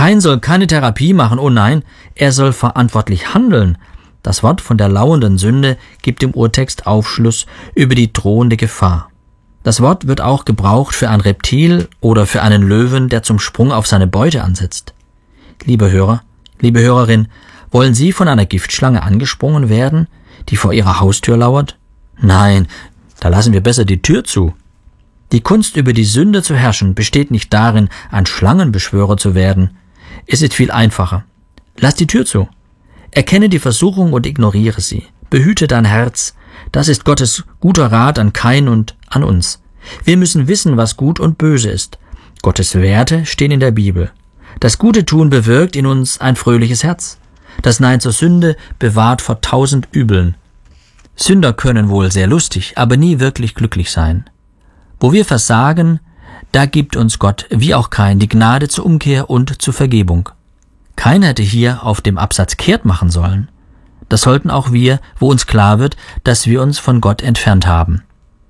Kain soll keine Therapie machen, oh nein, er soll verantwortlich handeln. Das Wort von der lauernden Sünde gibt im Urtext Aufschluss über die drohende Gefahr. Das Wort wird auch gebraucht für ein Reptil oder für einen Löwen, der zum Sprung auf seine Beute ansetzt. Liebe Hörer, liebe Hörerin, wollen Sie von einer Giftschlange angesprungen werden, die vor Ihrer Haustür lauert? Nein, da lassen wir besser die Tür zu. Die Kunst, über die Sünde zu herrschen, besteht nicht darin, ein Schlangenbeschwörer zu werden. Es ist viel einfacher. Lass die Tür zu. Erkenne die Versuchung und ignoriere sie. Behüte dein Herz. Das ist Gottes guter Rat an Kain und an uns. Wir müssen wissen, was gut und böse ist. Gottes Werte stehen in der Bibel. Das gute Tun bewirkt in uns ein fröhliches Herz. Das Nein zur Sünde bewahrt vor 1000 Übeln. Sünder können wohl sehr lustig, aber nie wirklich glücklich sein. Wo wir versagen, da gibt uns Gott, wie auch Kain, die Gnade zur Umkehr und zur Vergebung. Kain hätte hier auf dem Absatz kehrt machen sollen. Das sollten auch wir, wo uns klar wird, dass wir uns von Gott entfernt haben.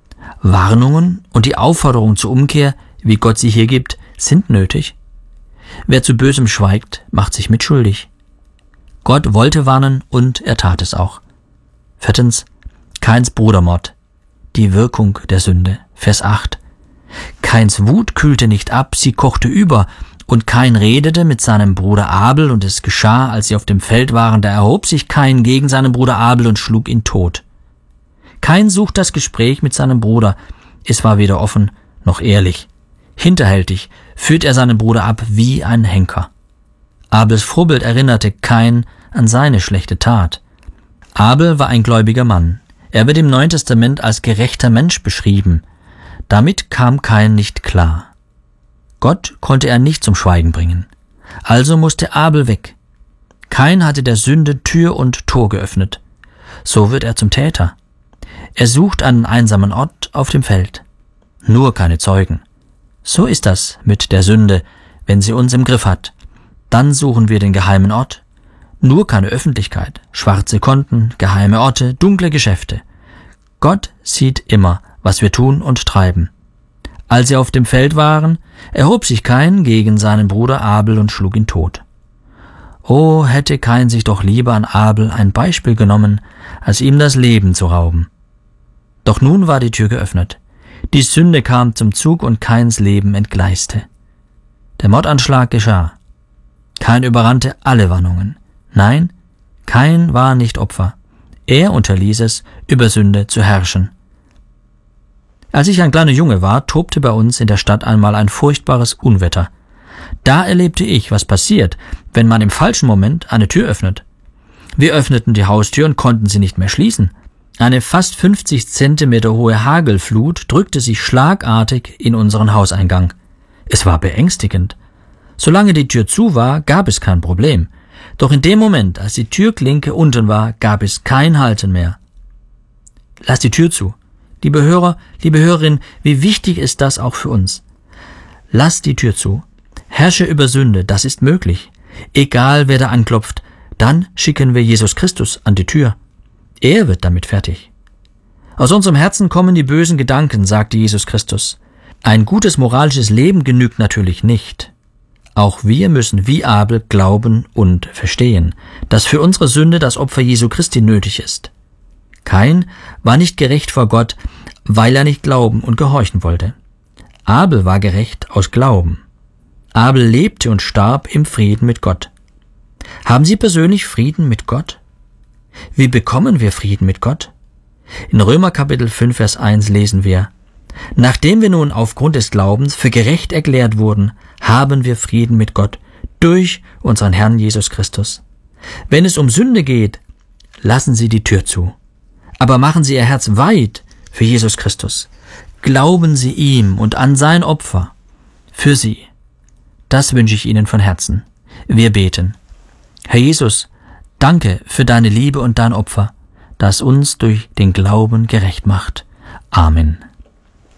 Warnungen und die Aufforderung zur Umkehr, wie Gott sie hier gibt, sind nötig. Wer zu Bösem schweigt, macht sich mitschuldig. Gott wollte warnen und er tat es auch. 4. Kains Brudermord. Die Wirkung der Sünde. Vers 8. Kains Wut kühlte nicht ab, sie kochte über, und Kain redete mit seinem Bruder Abel, und es geschah, als sie auf dem Feld waren, da erhob sich Kain gegen seinen Bruder Abel und schlug ihn tot. Kain sucht das Gespräch mit seinem Bruder. Es war weder offen noch ehrlich. Hinterhältig führt er seinen Bruder ab wie ein Henker. Abels Vorbild erinnerte Kain an seine schlechte Tat. Abel war ein gläubiger Mann. Er wird im Neuen Testament als gerechter Mensch beschrieben. Damit kam Kain nicht klar. Gott konnte er nicht zum Schweigen bringen. Also musste Abel weg. Kain hatte der Sünde Tür und Tor geöffnet. So wird er zum Täter. Er sucht einen einsamen Ort auf dem Feld. Nur keine Zeugen. So ist das mit der Sünde, wenn sie uns im Griff hat. Dann suchen wir den geheimen Ort. Nur keine Öffentlichkeit, schwarze Konten, geheime Orte, dunkle Geschäfte. Gott sieht immer, was wir tun und treiben. Als sie auf dem Feld waren, erhob sich Kain gegen seinen Bruder Abel und schlug ihn tot. Oh, hätte Kain sich doch lieber an Abel ein Beispiel genommen, als ihm das Leben zu rauben. Doch nun war die Tür geöffnet. Die Sünde kam zum Zug und Kains Leben entgleiste. Der Mordanschlag geschah. Kain überrannte alle Warnungen. Nein, Kain war nicht Opfer. Er unterließ es, über Sünde zu herrschen. Als ich ein kleiner Junge war, tobte bei uns in der Stadt einmal ein furchtbares Unwetter. Da erlebte ich, was passiert, wenn man im falschen Moment eine Tür öffnet. Wir öffneten die Haustür und konnten sie nicht mehr schließen. Eine fast 50 Zentimeter hohe Hagelflut drückte sich schlagartig in unseren Hauseingang. Es war beängstigend. Solange die Tür zu war, gab es kein Problem. Doch in dem Moment, als die Türklinke unten war, gab es kein Halten mehr. Lass die Tür zu. Liebe Hörer, liebe Hörerin, wie wichtig ist das auch für uns? Lass die Tür zu. Herrsche über Sünde, das ist möglich. Egal, wer da anklopft, dann schicken wir Jesus Christus an die Tür. Er wird damit fertig. Aus unserem Herzen kommen die bösen Gedanken, sagte Jesus Christus. Ein gutes moralisches Leben genügt natürlich nicht. Auch wir müssen wie Abel glauben und verstehen, dass für unsere Sünde das Opfer Jesu Christi nötig ist. Kain war nicht gerecht vor Gott, weil er nicht glauben und gehorchen wollte. Abel war gerecht aus Glauben. Abel lebte und starb im Frieden mit Gott. Haben Sie persönlich Frieden mit Gott? Wie bekommen wir Frieden mit Gott? In Römer Kapitel 5, Vers 1 lesen wir: Nachdem wir nun aufgrund des Glaubens für gerecht erklärt wurden, haben wir Frieden mit Gott durch unseren Herrn Jesus Christus. Wenn es um Sünde geht, lassen Sie die Tür zu. Aber machen Sie Ihr Herz weit für Jesus Christus. Glauben Sie ihm und an sein Opfer für Sie. Das wünsche ich Ihnen von Herzen. Wir beten. Herr Jesus, danke für deine Liebe und dein Opfer, das uns durch den Glauben gerecht macht. Amen.